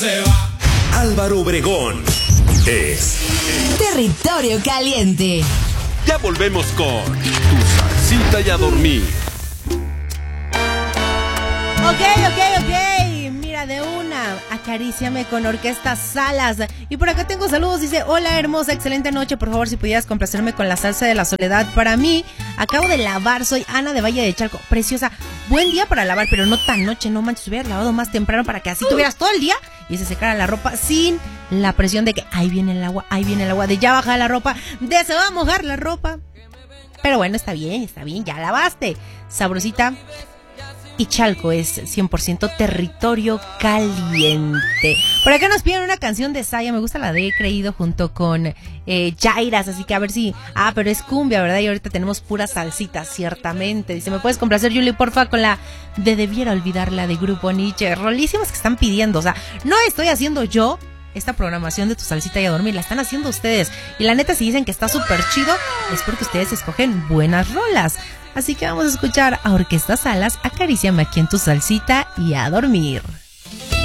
se va. Álvaro Obregón es Territorio Caliente. Ya volvemos con Tu Salsita y a Dormir. Ok. Mira, de una, acaríciame con Orquesta Salas. Y por acá tengo saludos, dice: hola hermosa, excelente noche, por favor si pudieras complacerme con la salsa de la soledad. Para mí, acabo de lavar, soy Ana de Valle de Chalco. Preciosa, buen día para lavar, pero no tan noche, no manches, hubieras lavado más temprano para que así tuvieras todo el día y se secara la ropa sin la presión de que ahí viene el agua, de ya baja la ropa, de se va a mojar la ropa. Pero bueno, está bien, ya lavaste, sabrosita. Y Chalco es 100% territorio caliente. Por acá nos piden una canción de Saya, me gusta la de He Creído junto con Jairas, así que a ver si... pero es cumbia, ¿verdad? Y ahorita tenemos pura salsita, ciertamente. Dice: ¿me puedes complacer, Yuli, porfa, con la de Debiera Olvidarla de Grupo Nietzsche? Rolísimas que están pidiendo, o sea, no estoy haciendo yo esta programación de Tu Salsita y a Dormir, la están haciendo ustedes. Y la neta, si dicen que está súper chido, es porque ustedes escogen buenas rolas. Así que vamos a escuchar a Orquesta Salas, Acaríciame aquí en Tu Salsita y a Dormir.